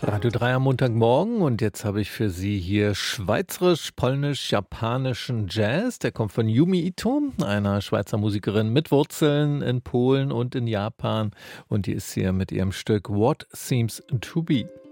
Radio 3 am Montagmorgen und jetzt habe ich für Sie hier schweizerisch-polnisch-japanischen Jazz. Der kommt von Yumi Ito, einer Schweizer Musikerin mit Wurzeln in Polen und in Japan. Und die ist hier mit ihrem Stück What Seems to Be.